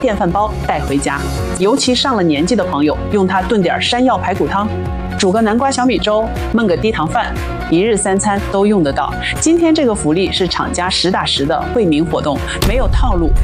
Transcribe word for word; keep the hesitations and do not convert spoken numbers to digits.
电饭煲带回家。尤其上了年纪的朋友，用它炖点山药排骨汤，煮个南瓜小米粥，焖个低糖饭，一日三餐都用得到。今天这个福利是厂家实打实的惠民活动，没有套路。